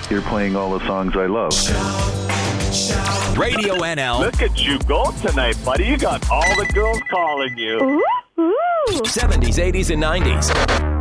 You're playing all the songs I love. Radio NL. Look at you go tonight, buddy. You got all the girls calling you. Ooh, ooh. 70s, 80s, and 90s.